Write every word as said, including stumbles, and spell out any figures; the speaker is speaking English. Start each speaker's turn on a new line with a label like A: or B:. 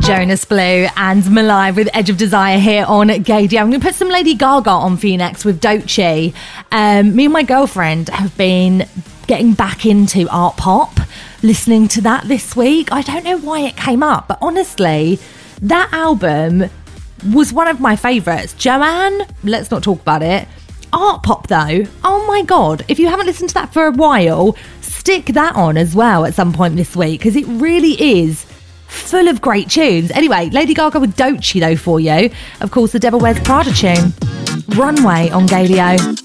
A: Jonas Blue and Malai with Edge of Desire here on Gaydio. I'm going to put some Lady Gaga on for you next with Doechii. Um, me and my girlfriend have been getting back into art pop, listening to that this week. I don't know why it came up, but honestly, that album was one of my favourites. Joanne, let's not talk about it. Art pop though, oh my god, if you haven't listened to that for a while, stick that on as well at some point this week, because it really is full of great tunes. Anyway, Lady Gaga with Doechii though for you. Of course, the Devil Wears Prada tune. Runway on Gaydio.